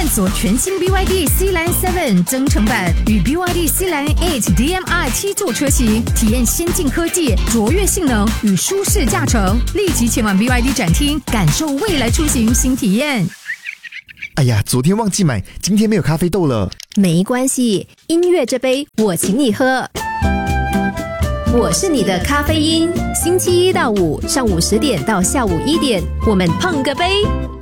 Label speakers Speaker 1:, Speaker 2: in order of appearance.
Speaker 1: 索全新 BYD Sealand 7增程版与 BYD Sealand 8 DM-i 7座车型，体验先进科技、卓越性能与舒适驾乘。立即前往 BYD 展厅，感受未来出行新体验。
Speaker 2: 哎呀，昨天忘记买，今天没有咖啡豆了。
Speaker 3: 没关系，音乐这杯我请你喝。我是你的咖啡因，星期一到五上午10点到下午1点，我们碰个杯。